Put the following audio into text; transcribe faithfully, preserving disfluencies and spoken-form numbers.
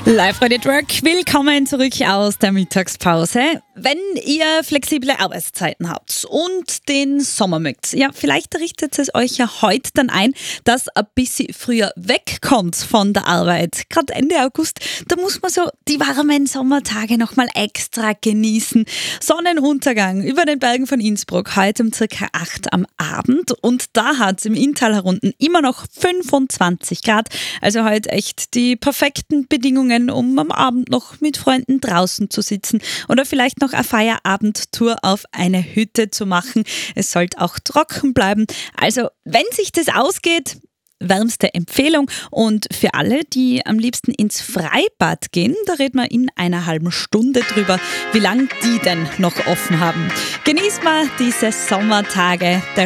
Live Radio Work, willkommen zurück aus der Mittagspause. Wenn ihr flexible Arbeitszeiten habt und den Sommer mögt, ja, vielleicht richtet es euch ja heute dann ein, dass ein bisschen früher wegkommt von der Arbeit. Gerade Ende August, da muss man so die warmen Sommertage nochmal extra genießen. Sonnenuntergang über den Bergen von Innsbruck, heute um circa acht am Abend, und da hat es im Inntal herunten immer noch fünfundzwanzig Grad. Also heute echt die perfekten Bedingungen, um am Abend noch mit Freunden draußen zu sitzen oder vielleicht noch eine Feierabendtour auf eine Hütte zu machen. Es sollte auch trocken bleiben. Also wenn sich das ausgeht, wärmste Empfehlung. Und für alle, die am liebsten ins Freibad gehen, da reden wir in einer halben Stunde drüber, wie lange die denn noch offen haben. Genießt mal diese Sommertage. Der